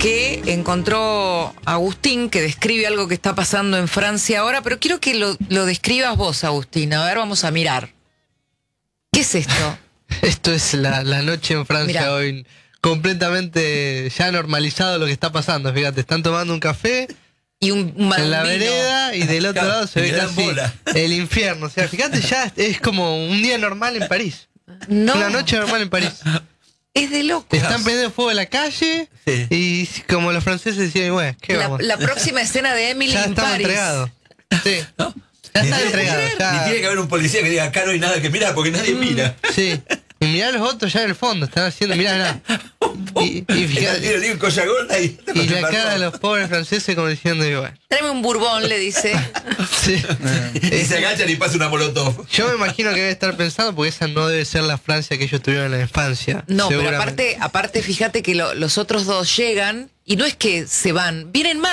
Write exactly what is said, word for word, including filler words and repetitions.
que encontró Agustín, que describe algo que está pasando en Francia ahora, pero quiero que lo, lo describas vos, Agustín. A ver, vamos a mirar. ¿Qué es esto? Esto es la, la noche en Francia. Mirá. Hoy, completamente ya normalizado lo que está pasando. Fíjate, están tomando un café y un, un en la vereda y del otro lado se ve casi el infierno. O sea, fíjate, ya es como un día normal en París. No. Una noche normal en París. Es de loco. Están prendiendo fuego en la calle, sí. Y como los franceses decían, bueno, ¿qué la, vamos? La próxima escena de Emily ya en París. Entregado. Sí. ¿No? Ya está entregado. Ya. Ni tiene que haber un policía que diga, acá no hay nada que mirar, porque nadie mm. mira. Sí. Y mirá a los otros ya en el fondo, están haciendo, mirá, mirá. Y, y fíjate. Y, y, y la cara de los pobres franceses como diciendo, bueno. Tráeme un bourbon, le dice. Sí. Y se agachan y pasa una molotov. Yo me imagino que debe estar pensando, porque esa no debe ser la Francia que ellos tuvieron en la infancia. No, pero aparte, aparte fíjate que lo, los otros dos llegan y no es que se van, vienen más.